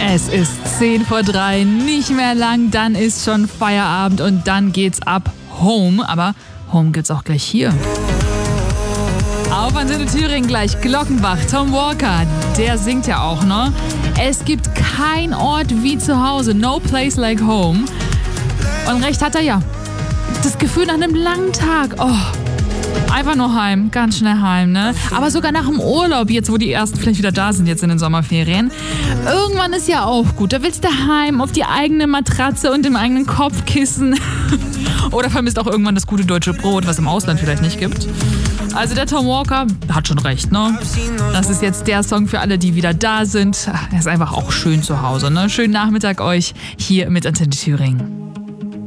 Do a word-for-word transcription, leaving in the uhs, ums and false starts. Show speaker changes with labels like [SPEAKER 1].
[SPEAKER 1] Es ist zehn vor drei, nicht mehr lang, dann ist schon Feierabend und dann geht's ab Home. Aber Home gibt's auch gleich hier. Auf Antenne Thüringen gleich Glockenbach, Tom Walker, der singt ja auch, ne? Es gibt kein Ort wie zu Hause, no place like home. Und recht hat er ja. Das Gefühl nach einem langen Tag, oh, einfach nur heim, ganz schnell heim, ne? Aber sogar nach dem Urlaub, jetzt wo die ersten vielleicht wieder da sind, jetzt in den Sommerferien. Irgendwann ist ja auch gut, da willst du heim auf die eigene Matratze und im eigenen Kopfkissen. Oder vermisst auch irgendwann das gute deutsche Brot, was im Ausland vielleicht nicht gibt. Also der Tom Walker hat schon recht, ne? Das ist jetzt der Song für alle, die wieder da sind. Er ist einfach auch schön zu Hause, ne? Schönen Nachmittag euch hier mit Antenne Thüringen.